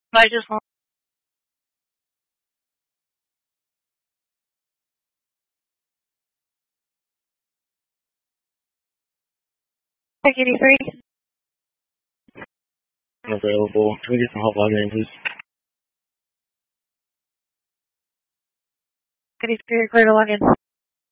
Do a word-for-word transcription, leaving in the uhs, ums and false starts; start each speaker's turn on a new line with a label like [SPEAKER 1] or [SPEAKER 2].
[SPEAKER 1] I just want eighty-three.
[SPEAKER 2] Available. Can we get some hotline name, please?
[SPEAKER 1] eighty-three, clear to log in.